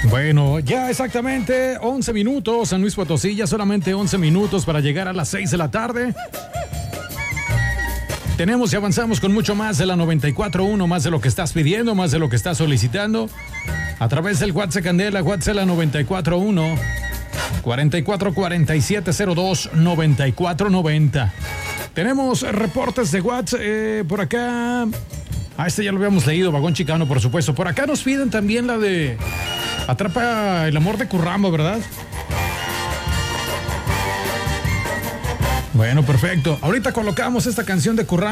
Bueno, ya exactamente 11 minutos, San Luis Potosí, ya solamente 11 minutos para llegar a las 6 de la tarde. Tenemos y avanzamos con mucho más de la 94.1, más de lo que estás pidiendo, más de lo que estás solicitando. A través del WhatsApp Candela, WhatsApp la 94.1, 4447029490. Tenemos reportes de WhatsApp por acá. Este ya lo habíamos leído, Vagón Chicano, por supuesto. Por acá nos piden también la de Atrapa el amor de Curramba, ¿verdad? Bueno, perfecto. Ahorita colocamos esta canción de Curramba.